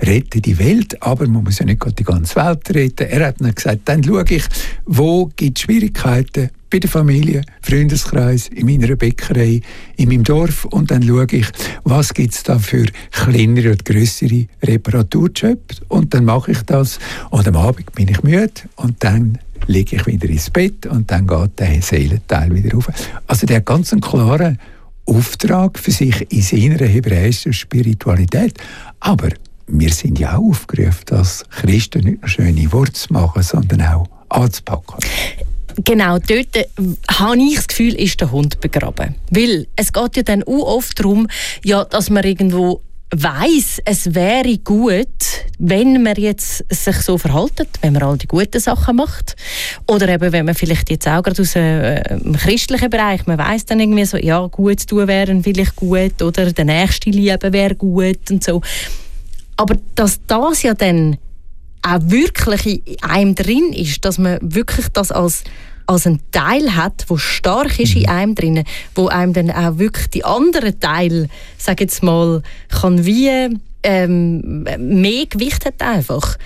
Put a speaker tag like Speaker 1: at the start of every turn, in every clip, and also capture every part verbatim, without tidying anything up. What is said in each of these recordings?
Speaker 1: rette die Welt, aber man muss ja nicht gerade die ganze Welt retten. Er hat dann gesagt, dann schaue ich, wo gibt es Schwierigkeiten bei der Familie, Freundeskreis, in meiner Bäckerei, in meinem Dorf, und dann schaue ich, was gibt es da für kleinere und grössere Reparaturjobs, und dann mache ich das, und am Abend bin ich müde und dann lege ich wieder ins Bett und dann geht der Seelenteil wieder rauf. Also der hat ganz einen klaren Auftrag für sich in seiner hebräischen Spiritualität. Aber wir sind ja auch aufgerufen, als Christen nicht nur schöne Worte zu machen, sondern auch anzupacken.
Speaker 2: Genau, dort äh, habe ich das Gefühl, ist der Hund begraben. Weil es geht ja dann auch oft darum, ja, dass man irgendwo weiss, es wäre gut, wenn man jetzt sich so verhaltet, wenn man all die guten Sachen macht. Oder eben, wenn man vielleicht jetzt auch gerade aus äh, dem christlichen Bereich, man weiss dann irgendwie so, ja, gut tun wäre vielleicht gut, oder der Nächste lieben wäre gut und so. Aber dass das ja dann auch wirklich in einem drin ist, dass man wirklich das als als einen Teil hat, der stark ist in einem drin, wo einem dann auch wirklich die anderen Teile, sag jetzt mal, kann wie ähm, mehr Gewicht hat einfach.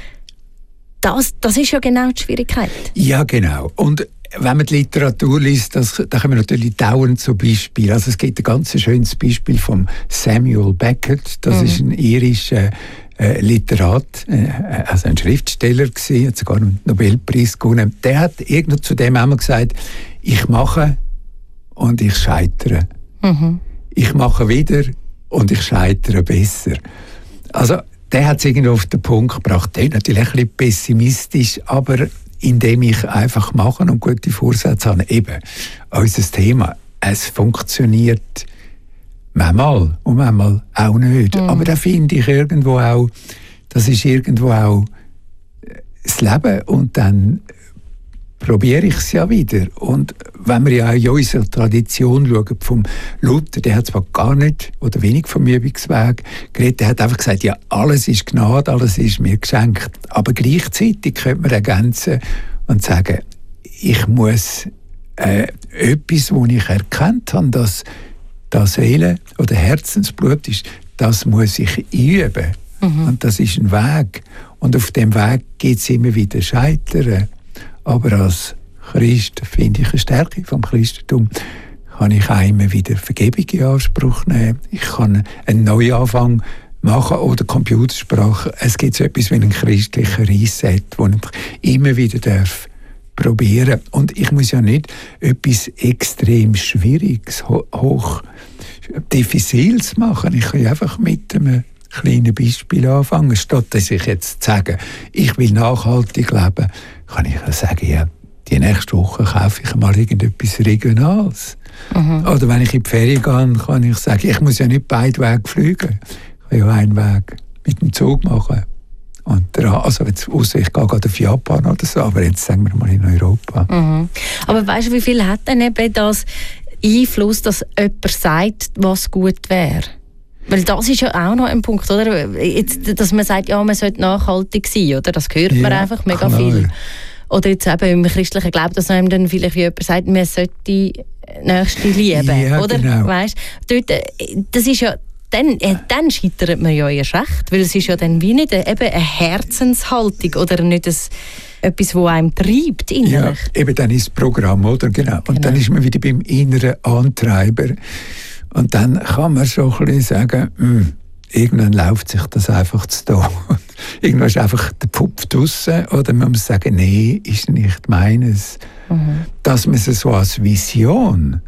Speaker 2: Das, das ist ja genau die Schwierigkeit. Ja, genau. Und wenn man die Literatur liest, das, da kommen natürlich dauernd so Beispiele. Also es gibt ein ganz schönes Beispiel von Samuel Beckett. Das mhm. ist ein irischer äh, Literat, äh, also ein Schriftsteller gewesen, hat sogar einen Nobelpreis gewonnen. Der hat irgendwo zu dem einmal gesagt, ich mache und ich scheitere. Mhm. Ich mache wieder und ich scheitere besser. Also der hat es irgendwo auf den Punkt gebracht. Der ist natürlich ein bisschen pessimistisch, aber indem ich einfach mache und gute Vorsätze habe, eben unser Thema, es funktioniert manchmal und manchmal auch nicht. Mhm. Aber da finde ich irgendwo auch, das ist irgendwo auch das Leben, und dann probiere ich es ja wieder. Und wenn wir ja auch in unserer Tradition schauen, vom Luther, der hat zwar gar nicht oder wenig vom Übungsweg geredet, der hat einfach gesagt, ja, alles ist Gnade, alles ist mir geschenkt. Aber gleichzeitig könnte man ergänzen und sagen, ich muss äh, etwas, das ich erkannt habe, dass das Seele- oder Herzensblut ist, das muss ich üben. Mhm. Und das ist ein Weg. Und auf dem Weg geht es immer wieder Scheitern. Aber als Christ finde ich eine Stärke vom Christentum, kann ich auch immer wieder Vergebung in Anspruch nehmen. Ich kann einen Neuanfang machen oder Computersprache. Es gibt so etwas wie einen christlichen Reset, den ich immer wieder darf probieren. Und ich muss ja nicht etwas extrem Schwieriges, hoch diffiziles machen. Ich kann einfach mit einem kleinen Beispiel anfangen. Statt dass ich jetzt sage, ich will nachhaltig leben, kann ich ja sagen, ja, die nächste Woche kaufe ich mal irgendetwas Regionales. Mhm. Oder wenn ich in die Ferien gehe, kann ich sagen, ich muss ja nicht beide Wege fliegen. Ich kann ja einen Weg mit dem Zug machen. Und der, also jetzt, ausser ich gehe gerade auf Japan oder so, aber jetzt sagen wir mal in Europa. Mhm. Aber weißt du, wie viel hat denn eben das Einfluss, dass jemand sagt, was gut wäre? Weil das ist ja auch noch ein Punkt, oder? Jetzt, dass man sagt, ja, man sollte nachhaltig sein, oder? Das hört man ja einfach mega klar. Viel. Oder jetzt eben im christlichen Glauben, dass einem dann vielleicht jemand sagt, man sollte die Nächste lieben,
Speaker 1: ja,
Speaker 2: oder?
Speaker 1: Genau.
Speaker 2: Weißt, dort, das ist ja, dann, dann scheitert man ja erst recht, weil es ist ja dann wie nicht eine, eben eine Herzenshaltung oder nicht ein, etwas, das einem treibt innerlich.
Speaker 1: Ja, eben dann ist das Programm, oder? Genau. Und genau. Dann ist man wieder beim inneren Antreiber. Und dann kann man schon ein bisschen sagen, mh, irgendwann läuft sich das einfach zu tun. Irgendwann ist einfach der Pfupf draussen. Oder man muss sagen, nee, ist nicht meines. Mhm. Dass man es so als Vision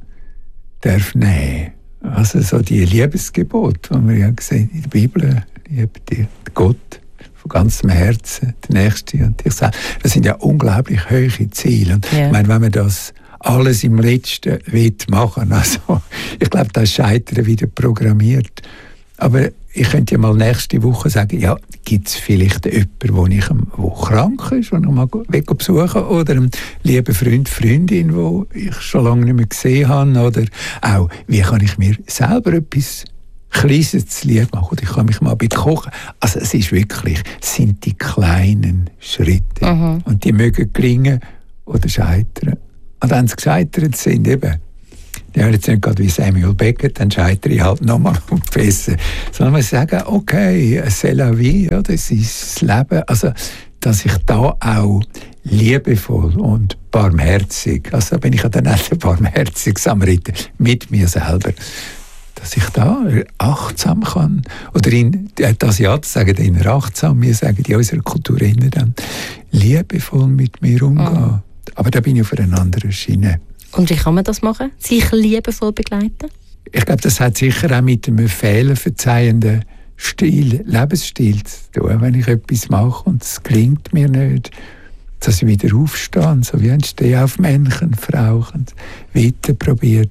Speaker 1: darf nehmen. Also so die Liebesgebot, die wir ja sehen in der Bibel, liebe dir Gott von ganzem Herzen, der Nächste und dich selbst. Das sind ja unglaublich hohe Ziele. Und yeah. Ich meine, wenn man das alles im Letzten machen, also ich glaube, das ist Scheitern wieder programmiert. Aber ich könnte ja mal nächste Woche sagen, ja, gibt es vielleicht jemanden, wo ich, wo krank ist, den ich mal besuchen oder einen lieben Freund, Freundin, den ich schon lange nicht mehr gesehen habe, oder auch, wie kann ich mir selber etwas Kleines zu lieb machen, oder ich kann mich mal bekochen. Also es ist wirklich, es sind die kleinen Schritte. Mhm. Und die mögen gelingen oder scheitern. Und wenn sie gescheitert sind, eben, ja, jetzt nicht gerade wie Samuel Beckett, dann scheitere ich halt nochmal um die Fesse. Sondern wir sagen, okay, c'est la vie, ja, das ist das Leben. Also, dass ich da auch liebevoll und barmherzig, also da bin ich ja dann auch der barmherzige Samariter mit mir selber, dass ich da achtsam kann, oder in, die Asiaten sagen immer achtsam, wir sagen in unserer Kultur dann liebevoll mit mir umgehen. Mhm. Aber da bin ich auf einer anderen Schiene.
Speaker 2: Und wie kann man das machen? Sich liebevoll begleiten?
Speaker 1: Ich glaube, das hat sicher auch mit einem fehlerverzeihenden Stil, Lebensstil zu tun. Wenn ich etwas mache und es gelingt mir nicht, dass ich wieder aufstehe, so wie ein Stehaufmännchen, Frauchen, weiter probiert,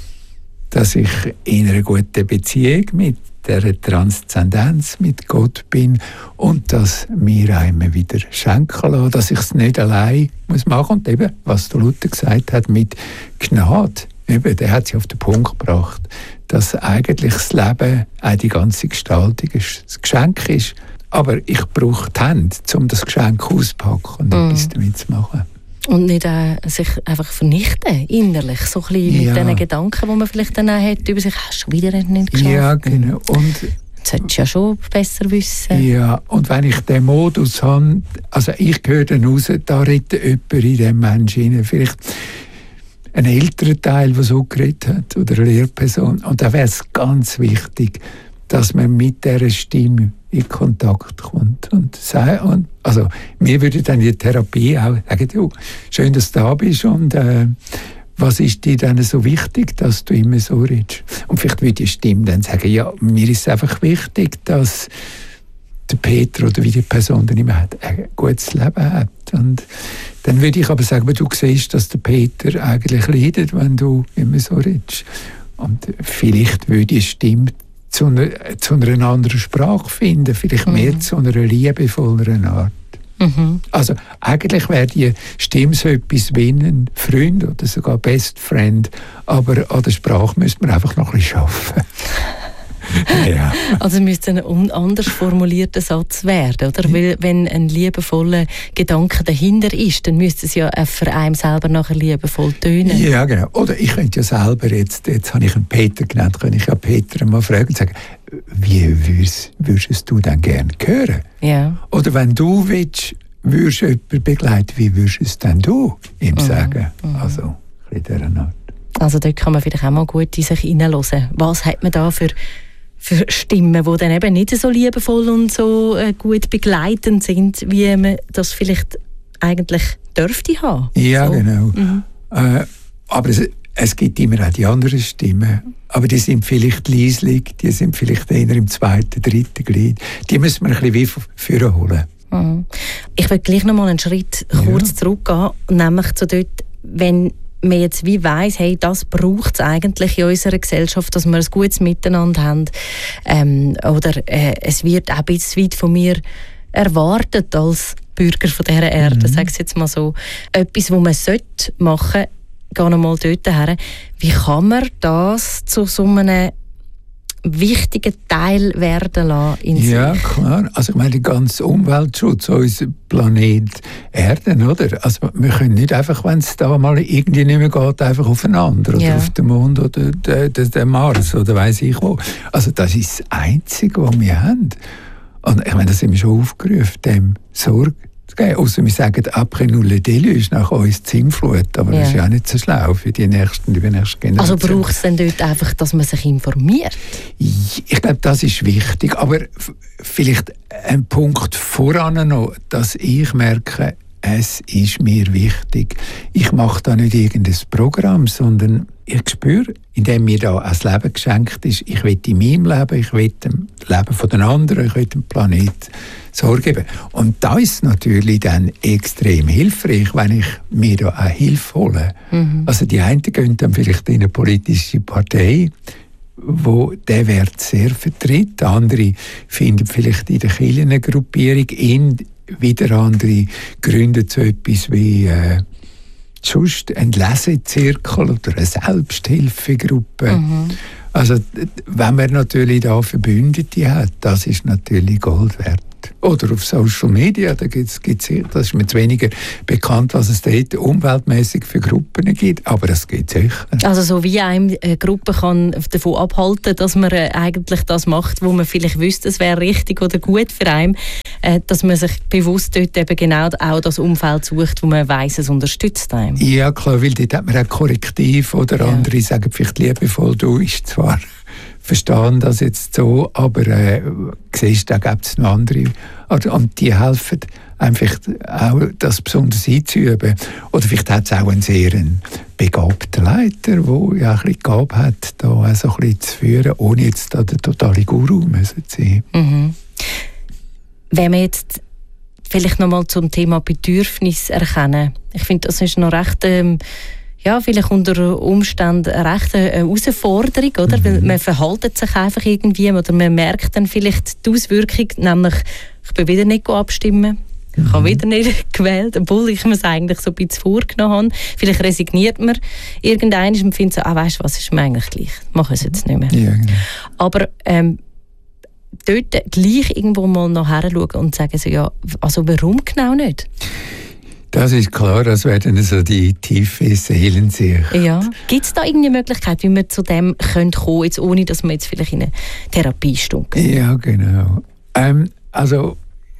Speaker 1: dass ich in einer guten Beziehung mit der Transzendenz mit Gott bin und dass mir einmal wieder schenken lassen, dass ich es nicht allein muss machen. Und eben, was der Luther gesagt hat, mit Gnade, eben, der hat sie auf den Punkt gebracht, dass eigentlich das Leben, auch die ganze Gestaltung, ein Geschenk ist. Aber ich brauche die Hände, um das Geschenk auszupacken und mm. etwas damit zu machen.
Speaker 2: Und nicht äh, sich einfach vernichten, innerlich, so ein bisschen
Speaker 1: ja.
Speaker 2: mit diesen Gedanken, die man vielleicht dann auch hat, über sich, hast du schon wieder nicht geschafft.
Speaker 1: Ja, genau. Und
Speaker 2: das solltest du ja schon besser wissen.
Speaker 1: Ja, und wenn ich den Modus habe, also ich höre dann raus, da redet jemand in diesem Menschen hinein, vielleicht ein älterer Teil, der so geredet hat, oder eine Lehrperson. Und da wäre es ganz wichtig, dass man mit dieser Stimme in Kontakt kommt. Und, und also, mir würde dann die Therapie auch sagen, du, schön, dass du da bist und äh, was ist dir dann so wichtig, dass du immer so redest? Und vielleicht würde die Stimme dann sagen, ja, mir ist es einfach wichtig, dass der Peter oder wie die Person dann immer hat, ein gutes Leben hat. Und dann würde ich aber sagen, du siehst, dass der Peter eigentlich leidet, wenn du immer so redest. Und vielleicht würde die Stimme zu einer, zu einer anderen Sprache finden, vielleicht mhm. mehr zu einer liebevolleren Art. Mhm. Also eigentlich wäre die Stimme so etwas wie ein Freund oder sogar Best Friend, aber an der Sprache müsste man einfach noch ein bisschen arbeiten. Ja.
Speaker 2: Also es müsste ein anders formulierter Satz werden, oder? Weil wenn ein liebevoller Gedanke dahinter ist, dann müsste es ja für einen selber nachher liebevoll tönen.
Speaker 1: Ja, genau. Oder ich könnte ja selber, jetzt, jetzt habe ich einen Peter genannt, könnte ich ja Peter mal fragen und sagen, wie würdest, würdest du denn gerne hören? Ja. Oder wenn du willst, würdest du jemanden begleiten, wie würdest denn du ihm sagen? Mhm. Also, in dieser Art.
Speaker 2: Also dort kann man vielleicht auch mal gut in sich hineinhören. Was hat man da für für Stimmen, die dann eben nicht so liebevoll und so äh, gut begleitend sind, wie man das vielleicht eigentlich dürfte haben.
Speaker 1: Ja,
Speaker 2: so.
Speaker 1: Genau. Mhm. Äh, aber es, es gibt immer auch die anderen Stimmen. Aber die sind vielleicht leislich, die sind vielleicht eher im zweiten, dritten Glied. Die müssen wir ein bisschen wie führen holen.
Speaker 2: Mhm. Ich will gleich noch mal einen Schritt kurz ja. zurückgehen, nämlich zu dort, wenn man jetzt wie weiss, hey, das braucht es eigentlich in unserer Gesellschaft, dass wir ein gutes Miteinander haben. Ähm, oder äh, es wird auch ein bisschen weit von mir erwartet als Bürger von dieser Erde, mhm. sage ich jetzt mal so. Etwas, was man sollte machen, gehen wir mal dort her. Wie kann man das zu so einem wichtigen Teil werden lassen in sich?
Speaker 1: Ja, klar. Also ich meine, der ganze Umweltschutz, unser Planet Erde, oder? Also wir können nicht einfach, wenn es da mal irgendwie nicht mehr geht, einfach aufeinander oder ja. auf den Mond oder den, den, den Mars oder weiss ich wo. Also das ist das Einzige, was wir haben. Und ich meine, da sind wir schon aufgerufen, dem Sorge zu geben. Ausser wir sagen, après nous le déluge, nach uns die Sintflut. Aber ja. das ist ja auch nicht so schlau für die nächsten, die nächste Generation.
Speaker 2: Also braucht es denn dort einfach, dass man sich informiert?
Speaker 1: Ich glaube, das ist wichtig. Aber f- vielleicht ein Punkt voran noch, dass ich merke, es ist mir wichtig. Ich mache da nicht irgendein Programm, sondern ich spüre, indem mir da ein Leben geschenkt ist, ich will in meinem Leben, ich will dem Leben von den anderen, ich will dem Planeten Sorge geben. Und da ist es natürlich dann extrem hilfreich, wenn ich mir da auch Hilfe hole. Mhm. Also die einen gehen dann vielleicht in eine politische Partei, wo der Wert sehr vertritt. Andere finden vielleicht in der Kirche eine Gruppierung, in wieder andere gründen so etwas wie äh, sonst ein Lesezirkel oder eine Selbsthilfegruppe. Mhm. Also wenn man natürlich da Verbündete hat, das ist natürlich Gold wert. Oder auf Social Media, da gibt's, gibt's, das ist mir zu weniger bekannt, was es dort umweltmäßig für Gruppen gibt, aber das geht sicher.
Speaker 2: Also so wie eine Gruppe kann davon abhalten, dass man äh, eigentlich das macht, wo man vielleicht wüsste, es wäre richtig oder gut für einen, äh, dass man sich bewusst dort eben genau auch das Umfeld sucht, wo man weiss, es unterstützt einen.
Speaker 1: Ja klar, weil dort hat man auch Korrektiv oder ja. andere sagen vielleicht liebevoll, du ist zwar verstehen das jetzt so, aber äh, siehst, da gibt es noch andere. Und die helfen einfach auch, das besonders einzuüben. Oder vielleicht hat es auch einen sehr begabten Leiter, der ja ein bisschen Gabe hat, da auch so ein bisschen zu führen, ohne jetzt da der totale Guru zu sein.
Speaker 2: Mhm. Wenn wir jetzt vielleicht noch mal zum Thema Bedürfnis erkennen. Ich finde, das ist noch recht... Ähm, ja, vielleicht unter Umständen eine rechte Herausforderung, oder? Mhm. Weil man verhaltet sich einfach irgendwie, oder man merkt dann vielleicht die Auswirkung, nämlich, ich bin wieder nicht abstimmen, mhm. ich habe wieder nicht gewählt, obwohl ich mir es eigentlich so ein bisschen vorgenommen habe. Vielleicht resigniert man irgendwann und findet so, ah, weißt du was, ist mir eigentlich gleich, mache es jetzt nicht mehr. Ja, genau. Aber ähm, dort gleich irgendwo mal noch heranschauen und sagen so, ja, also warum genau nicht?
Speaker 1: Das ist klar, das wäre dann so die tiefe Seelensicht.
Speaker 2: Ja. Gibt es da irgendeine Möglichkeit, wie man zu dem kommen könnte, jetzt ohne dass man jetzt vielleicht in eine Therapiestunde geht?
Speaker 1: Ja, genau. Ähm, also,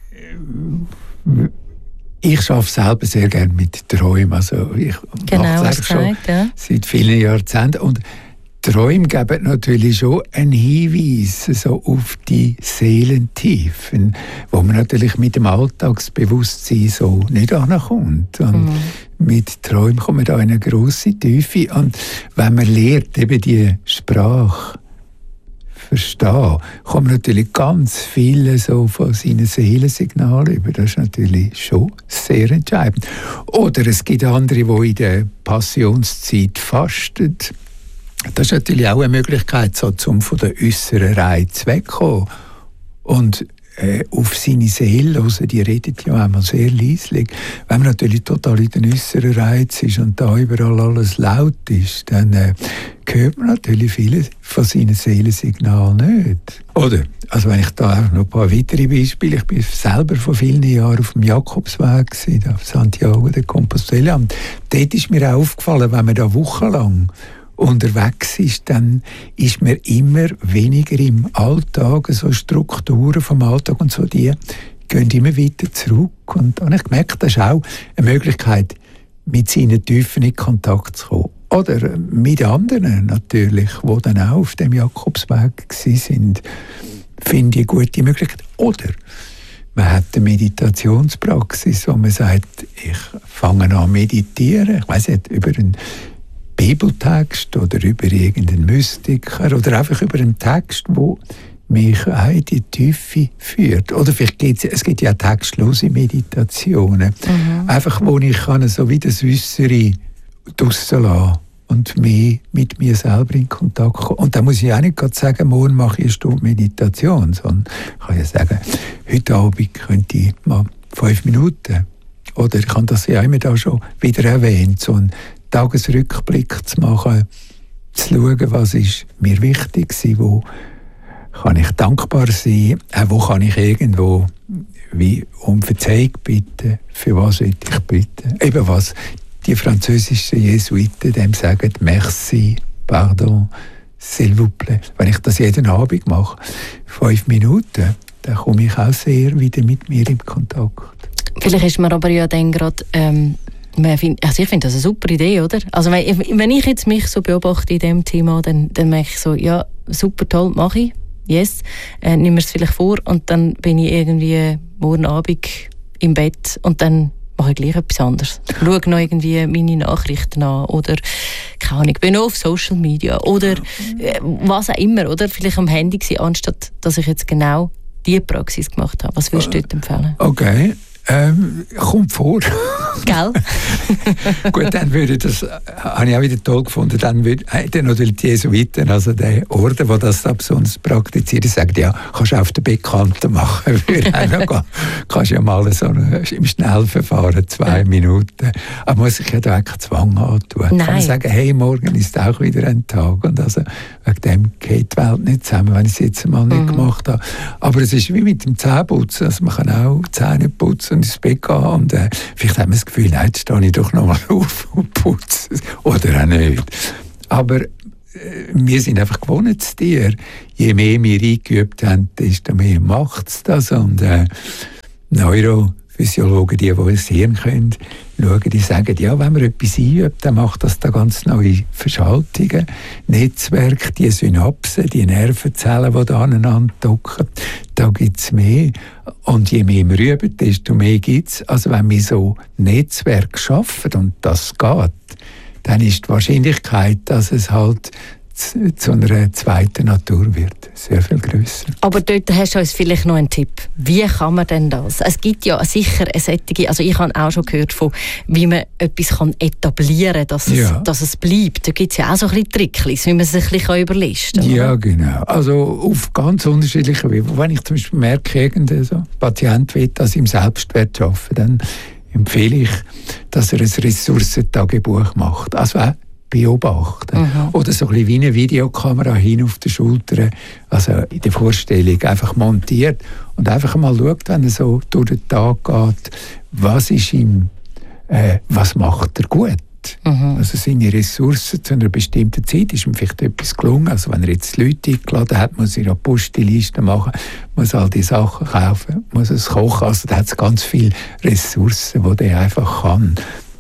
Speaker 1: ich arbeite selber sehr gerne mit Träumen. Also, ich
Speaker 2: genau,
Speaker 1: mache es schon ja. seit vielen Jahrzehnten. Und Träume geben natürlich schon einen Hinweis so auf die Seelentiefen, wo man natürlich mit dem Alltagsbewusstsein so nicht ankommt. Und mhm. mit Träumen kommt man da in eine grosse Tiefe. Und wenn man lernt, eben die Sprache verstehen, kommt man natürlich ganz viele so von seinen Seelensignalen über. Das ist natürlich schon sehr entscheidend. Oder es gibt andere, die in der Passionszeit fasten. Das ist natürlich auch eine Möglichkeit, so, um von der äußeren Reiz wegzukommen. Und äh, auf seine Seele hören, die redet ja einmal sehr leislich. Wenn man natürlich total in den äußeren Reiz ist und da überall alles laut ist, dann äh, hört man natürlich viele von seinen Seelensignalen nicht. Oder, also wenn ich da auch noch ein paar weitere Beispiele, ich bin selber vor vielen Jahren auf dem Jakobsweg gewesen, auf Santiago de Compostela. Und dort ist mir auch aufgefallen, wenn man da wochenlang unterwegs ist, dann ist man immer weniger im Alltag, so Strukturen vom Alltag und so, die gehen immer weiter zurück. Und dann habe ich gemerkt, das ist auch eine Möglichkeit, mit seinen Tiefen in Kontakt zu kommen. Oder mit anderen natürlich, die dann auch auf dem Jakobsweg waren, finde ich eine gute Möglichkeit. Oder man hat eine Meditationspraxis, wo man sagt, ich fange an zu meditieren, ich weiss nicht, über einen Bibeltext oder über irgendeinen Mystiker oder einfach über einen Text, der mich auch in die Tiefe führt. Oder vielleicht gibt es, es gibt ja auch textlose Meditationen. Mhm. Einfach, wo ich kann, so wie das Äußere draussen lassen und mehr mit mir selber in Kontakt kommen. Und da muss ich auch nicht gerade sagen, morgen mache ich eine Stunde Meditation, sondern ich kann ja sagen, heute Abend könnte ich mal fünf Minuten. Oder ich habe das ja immer da schon wieder erwähnt, so ein Tagesrückblick zu machen, zu schauen, was ist mir wichtig war, wo kann ich dankbar sein, auch wo kann ich irgendwo wie um Verzeihung bitten, für was will ich bitten. Eben was die französischen Jesuiten dem sagen, merci, pardon, s'il vous plaît. Wenn ich das jeden Abend mache, fünf Minuten, dann komme ich auch sehr wieder mit mir in Kontakt.
Speaker 2: Vielleicht ist man aber ja dann gerade ähm Also ich finde das eine super Idee, oder? Also wenn, wenn ich jetzt mich so beobachte in diesem Thema, dann, dann merke ich so, ja, super toll, mache ich, yes, äh, nimm mir es vielleicht vor und dann bin ich irgendwie morgen Abend im Bett und dann mache ich gleich etwas anderes. Ich schaue noch irgendwie meine Nachrichten an oder keine Ahnung, bin noch auf Social Media oder äh, was auch immer, oder? Vielleicht am Handy gewesen, anstatt dass ich jetzt genau diese Praxis gemacht habe. Was würdest du dort empfehlen?
Speaker 1: Okay. Ähm, kommt vor.
Speaker 2: Gell?
Speaker 1: Gut, dann würde das, habe ich auch wieder toll gefunden, dann würde dann natürlich die Jesuiten, also der Orden, die das da besonders praktizieren, sagen, ja, kannst du auf den Bekannten machen, würde auch noch gehen. Kannst ja mal so eine, im Schnellverfahren zwei ja. Minuten, aber muss ich ja da keinen Zwang antun. Nein. Kann man sagen, hey, morgen ist auch wieder ein Tag und also Wegen dem geht die Welt nicht zusammen, wenn ich es jetzt mal nicht mhm. gemacht habe. Aber es ist wie mit dem Zähneputzen. Also man kann auch die Zähne putzen und ins Bett gehen. Und äh, vielleicht haben wir das Gefühl, nein, jetzt stehe ich doch noch mal auf und putze. Oder auch nicht. Aber äh, wir sind einfach Gewohnheitstiere. Je mehr wir eingeübt haben, desto mehr macht es das. Und äh, Neurophysiologen, die, die das Hirn können, schauen, die sagen, ja, wenn man etwas einübt, dann macht das da ganz neue Verschaltungen, Netzwerke, die Synapsen, die Nervenzellen, die da aneinander docken, da gibt es mehr. Und je mehr wir üben, desto mehr gibt es. Also wenn wir so Netzwerke schaffen, und das geht, dann ist die Wahrscheinlichkeit, dass es halt zu, zu einer zweiten Natur wird, sehr viel grösser.
Speaker 2: Aber dort hast du uns vielleicht noch einen Tipp. Wie kann man denn das? Es gibt ja sicher eine solche, also ich habe auch schon gehört von, wie man etwas kann etablieren kann, dass, ja. es, dass es bleibt. Da gibt es ja auch so ein bisschen Tricks, wie man sich ein bisschen überlisten kann.
Speaker 1: Ja, genau. Also auf ganz unterschiedliche Wege. Wenn ich zum Beispiel merke, irgendein so Patient will das im Selbstwert schaffen, dann empfehle ich, dass er ein Ressourcentagebuch macht. Also auch beobachten. Mhm. Oder so ein bisschen wie eine Videokamera hin auf der Schulter, also in der Vorstellung einfach montiert und einfach mal schaut, wenn er so durch den Tag geht, was ist ihm, äh, was macht er gut. Mhm. Also seine Ressourcen zu einer bestimmten Zeit ist ihm vielleicht etwas gelungen. Also wenn er jetzt Leute eingeladen hat, muss er eine Postliste machen, muss all die Sachen kaufen, muss es kochen. Also da hat es ganz viele Ressourcen, die er einfach kann.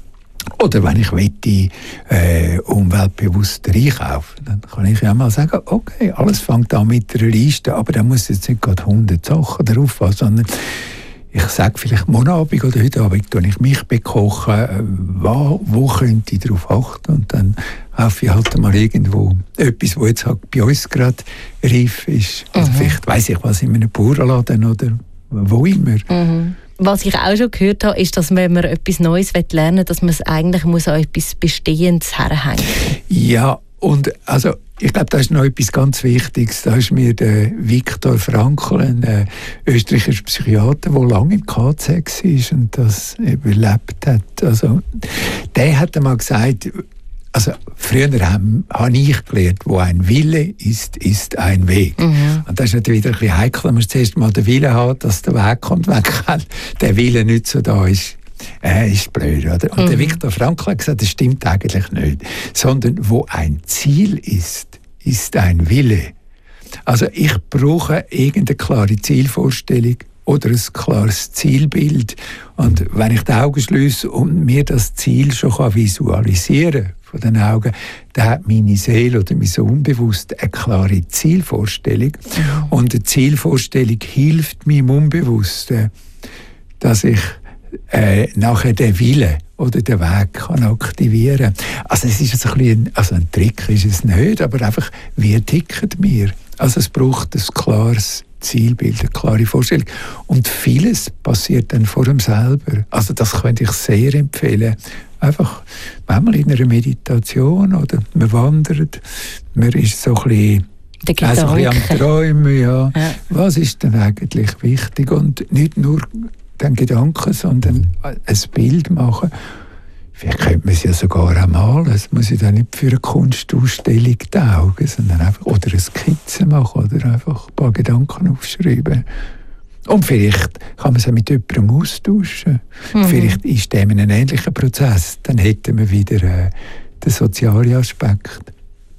Speaker 1: Oder wenn ich möchte, äh, umweltbewusster einkaufen, dann kann ich ja mal sagen, okay, alles fängt an mit einer Liste, aber da muss jetzt nicht gerade hundert Sachen drauf haben, sondern ich sage vielleicht morgen Abend oder heute Abend, wenn ich mich bekoche, wo, wo könnte ich darauf achten? Und dann kaufe ich halt mal irgendwo etwas, was jetzt halt bei uns gerade reif ist. Mhm. Oder vielleicht weiss ich was in einem Bauernladen oder wo immer. Mhm.
Speaker 2: Was ich auch schon gehört habe, ist, dass wenn man etwas Neues lernen will, dass man es eigentlich muss an etwas Bestehendes herhängen muss.
Speaker 1: Ja, und also ich glaube, da ist noch etwas ganz Wichtiges. Da ist mir der Viktor Frankl, ein äh, österreichischer Psychiater, der lange im K Z war und das überlebt hat. Also, der hat einmal gesagt, also früher habe hab ich gelernt, wo ein Wille ist, ist ein Weg. Mhm. Und das ist natürlich wieder ein bisschen heikel. Man muss zuerst mal den Willen haben, dass der Weg kommt. Wenn der Wille nicht so da ist, äh, ist blöd. Oder? Und mhm. der Viktor Frankl hat gesagt, das stimmt eigentlich nicht. Sondern wo ein Ziel ist, ist ein Wille. Also ich brauche irgendeine klare Zielvorstellung oder ein klares Zielbild. Und wenn ich die Augen schließe und mir das Ziel schon visualisieren kann, von den Augen, dann hat meine Seele oder mein Unbewusst eine klare Zielvorstellung. Ja. Und eine Zielvorstellung hilft meinem Unbewussten, dass ich äh, nachher den Willen oder den Weg kann aktivieren kann. Also es ist ein, bisschen, also ein Trick ist es nicht, aber einfach, wie ticken wir? Also es braucht ein klares Zielbild, eine klare Vorstellung. Und vieles passiert dann vor dem selber. Also das könnte ich sehr empfehlen. Einfach manchmal in einer Meditation oder man wandert, man ist so ein bisschen, also ein bisschen am Träumen. Ja. Ja. Was ist denn eigentlich wichtig? Und nicht nur den Gedanken, sondern ein Bild machen. Vielleicht könnte man es ja sogar auch malen. Es muss ja dann nicht für eine Kunstausstellung taugen, sondern einfach oder eine Skizze machen oder einfach ein paar Gedanken aufschreiben. Und vielleicht kann man es auch mit jemandem austauschen. Mhm. Vielleicht ist dem ein ähnlicher Prozess. Dann hätten wir wieder äh, den sozialen Aspekt.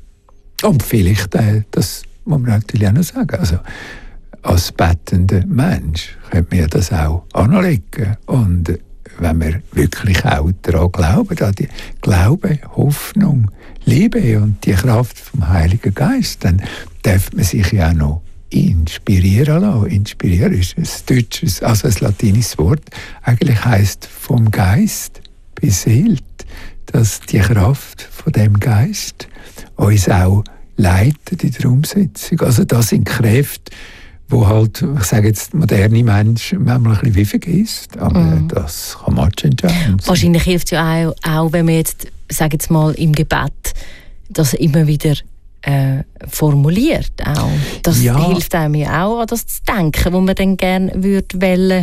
Speaker 1: Und vielleicht, äh, das muss man natürlich auch noch sagen, also als bettender Mensch könnte man das auch anlegen. Und wenn wir wirklich auch daran glauben, an die Glaube, Hoffnung, Liebe und die Kraft vom Heiligen Geist, dann darf man sich ja auch noch inspirieren lassen. Inspirieren ist ein deutsches, also ein latinisches Wort. Eigentlich heisst vom Geist beseelt, dass die Kraft von dem Geist uns auch leitet in der Umsetzung. Also das sind Kräfte, wo halt, ich sage jetzt, moderne Menschen manchmal ein bisschen wie vergisst, aber mm. das kann man entscheiden.
Speaker 2: Wahrscheinlich hilft es ja auch, auch, wenn man jetzt, sage jetzt mal, im Gebet das immer wieder äh, formuliert. Auch. Das ja. hilft einem ja auch, an das zu denken, wo man dann gerne würde wollen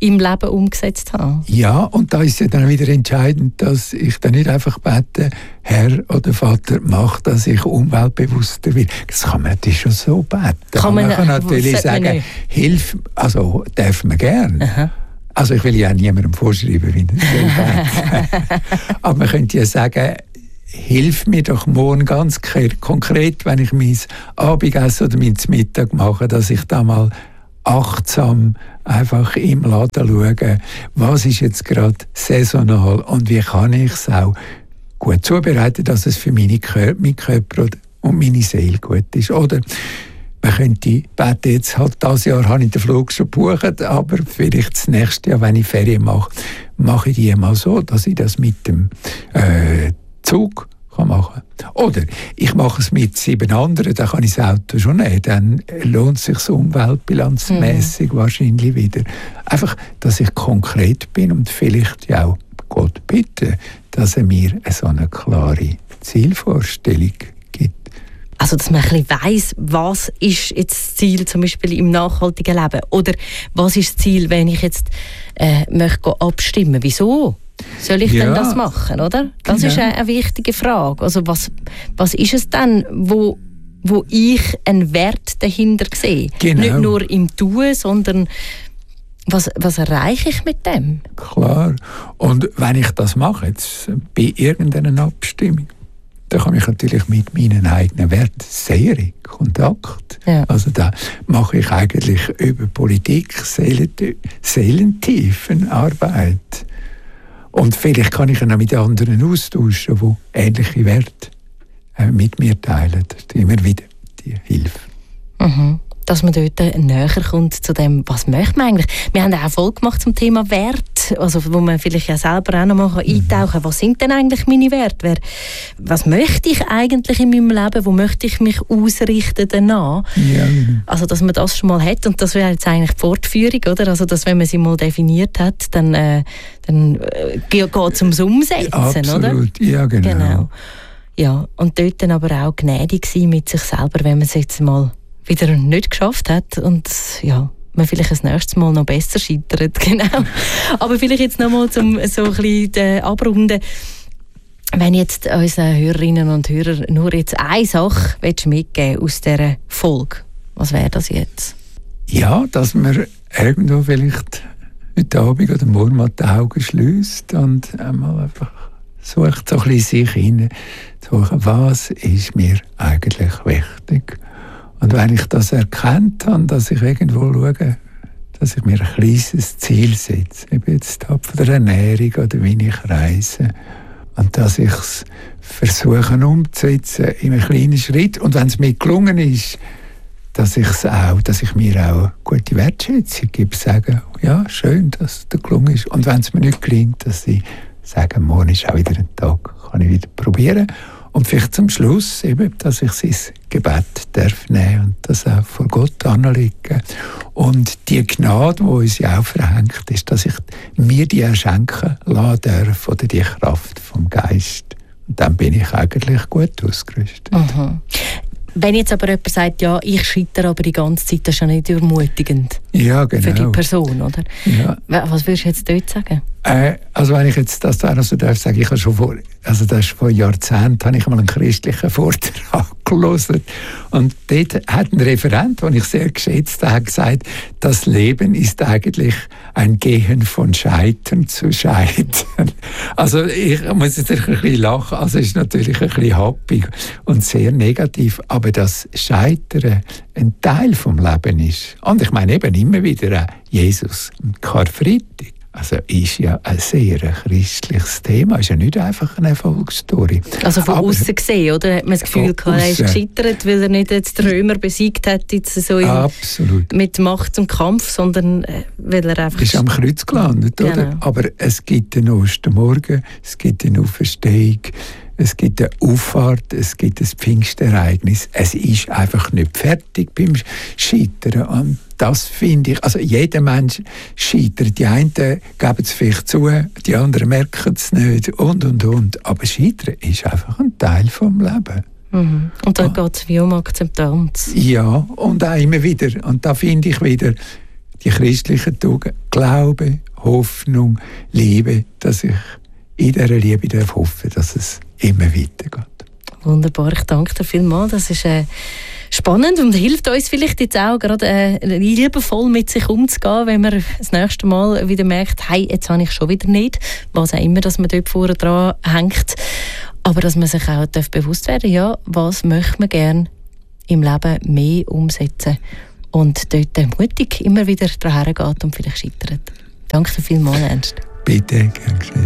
Speaker 2: im Leben umgesetzt habe.
Speaker 1: Ja, und da ist ja dann wieder entscheidend, dass ich dann nicht einfach bete, Herr oder Vater, mach, dass ich umweltbewusster bin. Das kann man natürlich schon so beten.
Speaker 2: Kann man,
Speaker 1: man kann natürlich sagen, hilf, also darf man gern. Aha. Also ich will ja niemandem vorschreiben, wie das soll beten. Aber man könnte ja sagen, hilf mir doch morgen ganz konkret, wenn ich mein Abendessen oder mein Mittag mache, dass ich da mal achtsam einfach im Laden schaue, was ist jetzt gerade saisonal und wie kann ich es auch gut zubereiten, dass es für meine Kör- meinen Körper und meine Seele gut ist. Oder man könnte beten, jetzt halt dieses Jahr habe ich den Flug schon gebucht, aber vielleicht das nächste Jahr, wenn ich Ferien mache, mache ich die mal so, dass ich das mit dem äh, Zug kann machen. Oder ich mache es mit sieben anderen, dann kann ich das Auto schon nehmen. Dann lohnt es sich umweltbilanzmässig mhm. wahrscheinlich wieder. Einfach, dass ich konkret bin und vielleicht ja auch Gott bitte, dass er mir so eine klare Zielvorstellung gibt.
Speaker 2: Also, dass man ein bisschen weiss, was ist jetzt das Ziel zum Beispiel im nachhaltigen Leben? Oder was ist das Ziel, wenn ich jetzt äh, möchte abstimmen? Wieso? Soll ich ja, denn das machen, oder? Das genau. ist eine, eine wichtige Frage. Also was, was ist es denn, wo, wo ich einen Wert dahinter sehe? Genau. Nicht nur im Tun, sondern was, was erreiche ich mit dem?
Speaker 1: Klar. Und wenn ich das mache, jetzt bei irgendeiner Abstimmung, dann komme ich natürlich mit meinen eigenen Werten sehr in Kontakt. Ja. Also da mache ich eigentlich über Politik seelentiefen Arbeit. Und vielleicht kann ich ihn auch mit anderen austauschen, die ähnliche Werte äh, mit mir teilen. Das ist immer wieder die Hilfe.
Speaker 2: Mhm. Dass man dort näher kommt zu dem, was möchte man eigentlich. Wir haben auch eine Folge gemacht zum Thema Wert, also wo man vielleicht ja selber auch noch mal eintauchen kann. Mhm. Was sind denn eigentlich meine Werte? Was möchte ich eigentlich in meinem Leben? Wo möchte ich mich ausrichten danach? Ja. Also, dass man das schon mal hat. Und das wäre jetzt eigentlich die Fortführung, oder? Also, dass, wenn man sie mal definiert hat, dann, äh, dann äh, geht es ums Umsetzen,
Speaker 1: absolut.
Speaker 2: Oder?
Speaker 1: Ja, genau. genau.
Speaker 2: Ja, und dort dann aber auch gnädig sein mit sich selber, wenn man es jetzt mal wieder nicht geschafft hat und ja, man vielleicht das nächste Mal noch besser scheitert, genau. Aber vielleicht jetzt noch mal zum so ein bisschen abrunden. Wenn jetzt unseren Hörerinnen und Hörer nur jetzt eine Sache mitgeben aus dieser Folge, was wäre das jetzt?
Speaker 1: Ja, dass man irgendwo vielleicht heute Abend oder morgen mal die Augen schliesst und einmal einfach sucht so ein bisschen sich hinein, suchen, was ist mir eigentlich wichtig? Und wenn ich das erkannt habe, dass ich irgendwo schaue, dass ich mir ein kleines Ziel setze, eben jetzt ab von der Ernährung oder wie ich reise, und dass ich es versuche umzusetzen in einem kleinen Schritt. Und wenn es mir gelungen ist, dass ich es auch, dass ich mir auch gute Wertschätzung gebe, sagen, ja, schön, dass es dir gelungen ist. Und wenn es mir nicht gelingt, dass ich sage, morgen ist auch wieder ein Tag, kann ich wieder probieren. Und vielleicht zum Schluss, eben, dass ich sein Gebet darf nehmen und das auch vor Gott anlegen. Und die Gnade, die uns ja auch verhängt ist, dass ich mir die auch schenken lassen darf oder die Kraft vom Geist. Und dann bin ich eigentlich gut ausgerüstet.
Speaker 2: Mhm. Wenn jetzt aber jemand sagt, ja, ich scheitere aber die ganze Zeit, das ist ja nicht ermutigend.
Speaker 1: Ja, genau.
Speaker 2: Für die Person, oder?
Speaker 1: Ja.
Speaker 2: Was würdest du jetzt dort sagen?
Speaker 1: Äh, also wenn ich jetzt das auch noch so darf sagen, ich habe schon vor, also das ist vor Jahrzehnten, habe ich mal einen christlichen Vortrag gelesen und dort hat ein Referent, den ich sehr geschätzt habe, gesagt, das Leben ist eigentlich ein Gehen von Scheitern zu Scheitern. Also ich muss jetzt ein bisschen lachen, also es ist natürlich ein bisschen happig und sehr negativ, aber das Scheitern ein Teil vom Leben ist. Und ich meine eben immer wieder Jesus, Karfreitag. Also ist ja ein sehr christliches Thema, ist ja nicht einfach eine Erfolgsstory.
Speaker 2: Also von außen gesehen, oder? Hat man das Gefühl, er ist gescheitert, weil er nicht jetzt die Römer besiegt hat, jetzt so in,
Speaker 1: absolut.
Speaker 2: Mit Macht und Kampf, sondern weil er einfach...
Speaker 1: Ist am Kreuz gelandet, genau. Oder? Aber es gibt den Ostermorgen, es gibt eine Auferstehung, es gibt eine Auffahrt, es gibt ein Pfingstereignis. Es ist einfach nicht fertig beim Scheitern. Und das finde ich, also jeder Mensch scheitert. Die einen geben es vielleicht zu, die anderen merken es nicht und, und, und. Aber Scheitern ist einfach ein Teil vom Leben.
Speaker 2: Mhm. Und da ah. geht es wie um Akzeptanz.
Speaker 1: Ja, und auch immer wieder. Und da finde ich wieder, die christlichen Tugenden, Glaube, Hoffnung, Liebe, dass ich in dieser Liebe darf hoffen, dass es immer weitergeht.
Speaker 2: Wunderbar, ich danke dir vielmals. Das ist äh, spannend und hilft uns vielleicht jetzt auch gerade äh, liebevoll mit sich umzugehen, wenn man das nächste Mal wieder merkt, hey, jetzt habe ich schon wieder nicht, was auch immer, dass man dort vorne dran hängt. Aber dass man sich auch bewusst werden darf, ja, was möchte man gerne im Leben mehr umsetzen und dort mutig immer wieder daran geht und vielleicht scheitert. Danke dir vielmals, Ernst.
Speaker 1: Bitte, gern geschehen.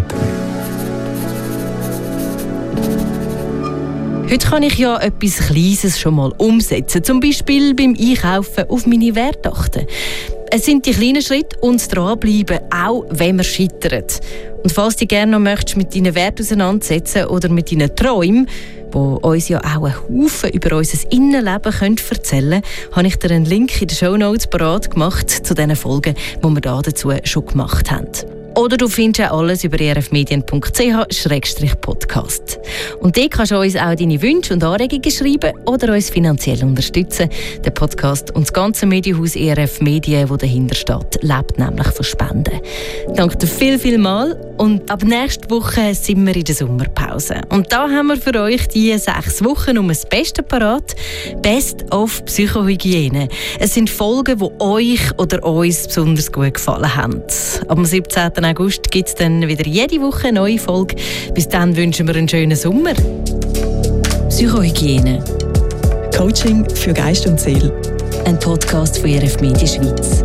Speaker 2: Heute kann ich ja etwas Kleines schon mal umsetzen, zum Beispiel beim Einkaufen auf meine Werte achten. Es sind die kleinen Schritte und das Dranbleiben, auch wenn man scheitert. Und falls du gerne noch möchtest mit deinen Werten auseinandersetzen oder mit deinen Träumen, die uns ja auch einen Haufen über unser Innenleben erzählen können, habe ich dir einen Link in den Shownotes parat gemacht zu den Folgen, die wir da dazu schon gemacht haben. Oder du findest auch alles über e r f medien punkt c h slash podcast. Und dort kannst du uns auch deine Wünsche und Anregungen schreiben oder uns finanziell unterstützen. Der Podcast und das ganze Medienhaus E R F Medien, das dahinter steht, lebt nämlich von Spenden. Danke dir viel, viel mal. Und ab nächste Woche sind wir in der Sommerpause. Und da haben wir für euch die sechs Wochen um das Beste parat. Best of Psychohygiene. Es sind Folgen, die euch oder uns besonders gut gefallen haben. Am siebzehnten August gibt es dann wieder jede Woche eine neue Folge. Bis dann wünschen wir einen schönen Sommer. Psychohygiene.
Speaker 3: Coaching für Geist und Seele.
Speaker 2: Ein Podcast von E R F Medien Schweiz.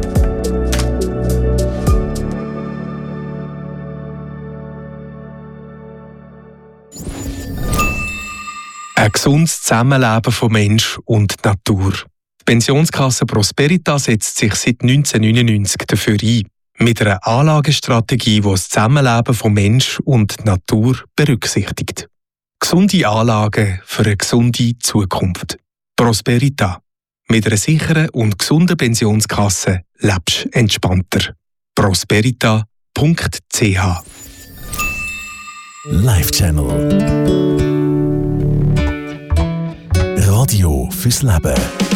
Speaker 4: Ein gesundes Zusammenleben von Mensch und Natur. Die Pensionskasse Prosperita setzt sich seit neunzehnhundertneunundneunzig dafür ein. Mit einer Anlagestrategie, die das Zusammenleben von Mensch und Natur berücksichtigt. Gesunde Anlagen für eine gesunde Zukunft. Prosperita. Mit einer sicheren und gesunden Pensionskasse lebst du entspannter. prosperita punkt c h
Speaker 5: Life Channel Radio fürs Leben.